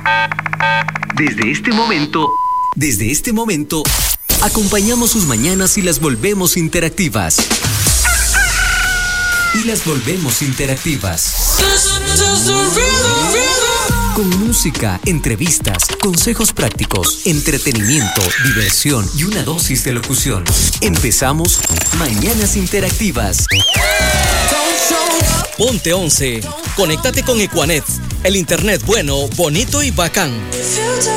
Desde este momento, acompañamos sus mañanas y las volvemos interactivas. Con música, entrevistas, consejos prácticos, entretenimiento, diversión y una dosis de locución. Empezamos Mañanas Interactivas. Ponte 11. Conéctate con Equanet. El internet bueno, bonito y bacán.